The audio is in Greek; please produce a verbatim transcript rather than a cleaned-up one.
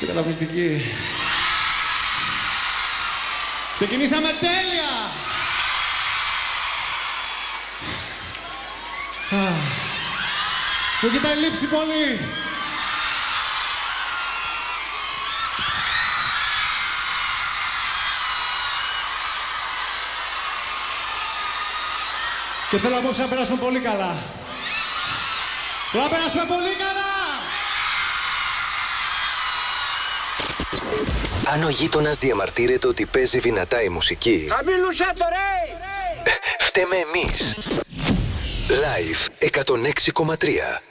Είστε καταπληκτικοί. Ξεκινήσαμε τέλεια! Μου κοιτάει λείψη πολύ. Και θέλω απόψε να περάσουμε πολύ καλά. Θέλω να περάσουμε πολύ καλά! Αν ο γείτονας διαμαρτύρεται ότι παίζει δυνατά η μουσική, χαμηλούσα το ρε! φταίμε εμείς. Live εκατόν έξι κόμμα τρία.